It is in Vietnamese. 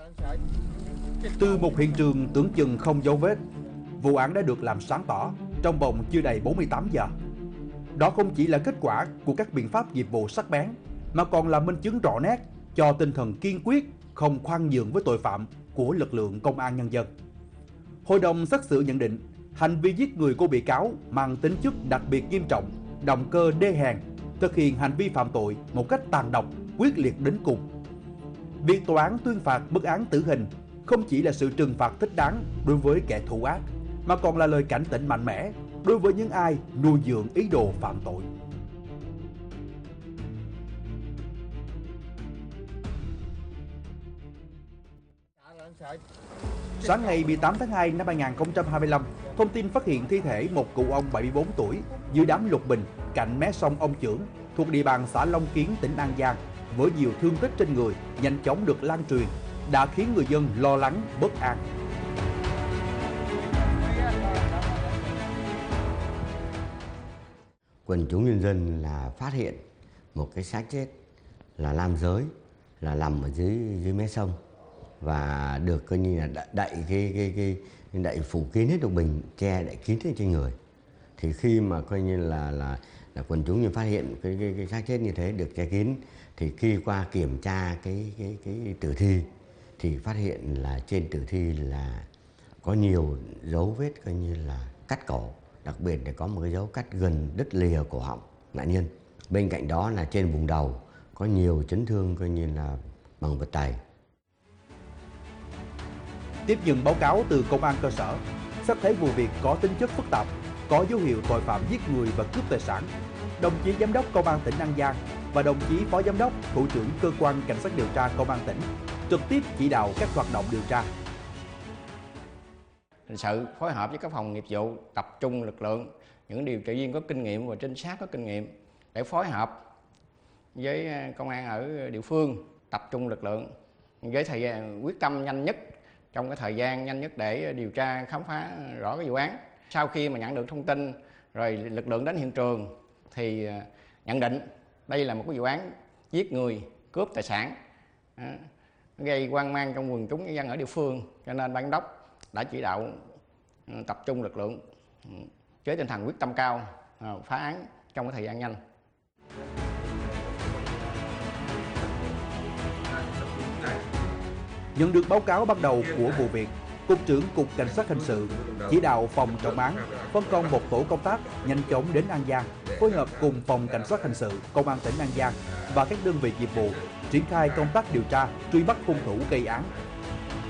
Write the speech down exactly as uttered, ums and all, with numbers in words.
Từ một hiện trường tưởng chừng không dấu vết, vụ án đã được làm sáng tỏ trong vòng chưa đầy bốn mươi tám giờ. Đó không chỉ là kết quả của các biện pháp nghiệp vụ sắc bén, mà còn là minh chứng rõ nét cho tinh thần kiên quyết, không khoan nhượng với tội phạm của lực lượng công an nhân dân. Hội đồng xét xử nhận định hành vi giết người của bị cáo mang tính chất đặc biệt nghiêm trọng, động cơ đê hèn, thực hiện hành vi phạm tội một cách tàn độc, quyết liệt đến cùng. Việc tòa án tuyên phạt mức án tử hình không chỉ là sự trừng phạt thích đáng đối với kẻ thù ác, mà còn là lời cảnh tỉnh mạnh mẽ đối với những ai nuôi dưỡng ý đồ phạm tội. Sáng ngày mười tám tháng hai năm hai nghìn không trăm hai mươi lăm, thông tin phát hiện thi thể một cụ ông bảy mươi tư tuổi dưới đám lục bình cạnh mé sông Ông Chưởng thuộc địa bàn xã Long Kiến, tỉnh An Giang với nhiều thương tích trên người nhanh chóng được lan truyền, đã khiến người dân lo lắng, bất an. Quần chúng nhân dân là phát hiện một cái xác chết là nam giới, là nằm ở dưới dưới mé sông và được coi như là đậy cái cái cái đậy phủ kín hết lục bình, che đậy kín hết trên người. Thì khi mà coi như là là, là quần chúng nhân phát hiện cái cái cái xác chết như thế được che kín, thì khi qua kiểm tra cái cái cái tử thi thì phát hiện là trên tử thi là có nhiều dấu vết coi như là cắt cổ, đặc biệt là có một cái dấu cắt gần đứt lìa cổ họng nạn nhân. Bên cạnh đó là trên vùng đầu có nhiều chấn thương coi như là bằng vật tày. Tiếp nhận báo cáo từ công an cơ sở, xác thấy vụ việc có tính chất phức tạp, có dấu hiệu tội phạm giết người và cướp tài sản, đồng chí giám đốc công an tỉnh An Giang và đồng chí phó giám đốc thủ trưởng cơ quan cảnh sát điều tra công an tỉnh trực tiếp chỉ đạo các hoạt động điều tra. Hình sự phối hợp với các phòng nghiệp vụ, tập trung lực lượng, những điều tra viên có kinh nghiệm và trinh sát có kinh nghiệm để phối hợp với công an ở địa phương, tập trung lực lượng với thời gian quyết tâm nhanh nhất, trong cái thời gian nhanh nhất để điều tra khám phá rõ cái vụ án. Sau khi mà nhận được thông tin rồi lực lượng đến hiện trường thì nhận định đây là một cái vụ án giết người, cướp tài sản, gây hoang mang trong quần chúng nhân dân ở địa phương, cho nên ban giám đốc đã chỉ đạo tập trung lực lượng với tinh thần quyết tâm cao phá án trong cái thời gian nhanh. Nhận được báo cáo ban đầu của vụ việc, Cục trưởng Cục Cảnh sát Hình sự chỉ đạo phòng trọng án phân công một tổ công tác nhanh chóng đến An Giang, phối hợp cùng phòng Cảnh sát Hình sự Công an tỉnh An Giang và các đơn vị nghiệp vụ triển khai công tác điều tra, truy bắt hung thủ gây án,